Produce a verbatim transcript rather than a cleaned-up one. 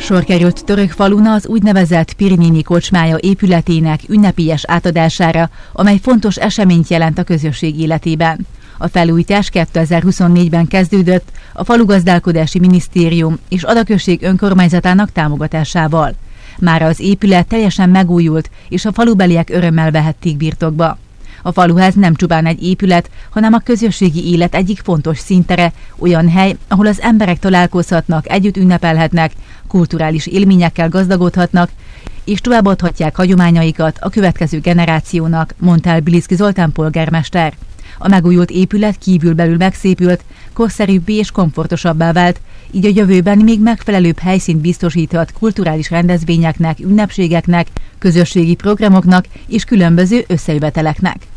Sor került Törökfalun az úgynevezett Pirinini kocsmája épületének ünnepélyes átadására, amely fontos eseményt jelent a közösség életében. A felújítás kétezer-huszonnégyben kezdődött a Falugazdálkodási Minisztérium és Ada község önkormányzatának támogatásával. Mára az épület teljesen megújult, és a falubeliek örömmel vehették birtokba. A faluház nem csupán egy épület, hanem a közösségi élet egyik fontos színtere, olyan hely, ahol az emberek találkozhatnak, együtt ünnepelhetnek, kulturális élményekkel gazdagodhatnak, és továbbadhatják hagyományaikat a következő generációnak, mondta el Biliszki Zoltán polgármester. A megújult épület kívülbelül megszépült, korszerűbbé és komfortosabbá vált, így a jövőben még megfelelőbb helyszínt biztosíthat kulturális rendezvényeknek, ünnepségeknek, közösségi programoknak és különböző összejöveteleknek.